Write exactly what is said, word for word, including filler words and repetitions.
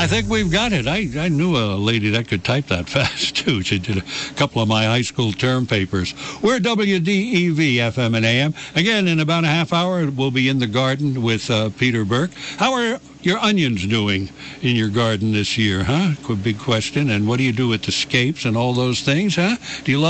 I think we've got it. I, I knew a lady that could type that fast, too. She did a couple of my high school term papers. We're W D E V, F M and A M. Again, in about a half hour, we'll be in the garden with uh, Peter Burke. How are your onions doing in your garden this year, huh? Big question. And what do you do with the scapes and all those things, huh? Do you love